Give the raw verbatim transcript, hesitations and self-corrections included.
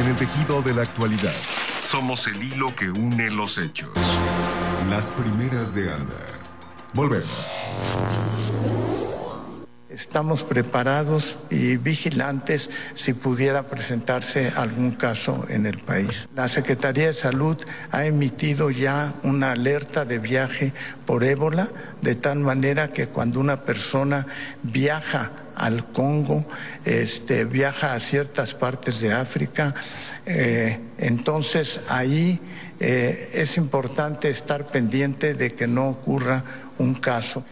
En el tejido de la actualidad. Somos el hilo que une los hechos. Las primeras de A N D A. Volvemos. Estamos preparados y vigilantes si pudiera presentarse algún caso en el país. La Secretaría de Salud ha emitido ya una alerta de viaje por ébola, de tal manera que cuando una persona viaja al Congo, este, viaja a ciertas partes de África, eh, entonces ahí eh, es importante estar pendiente de que no ocurra un caso.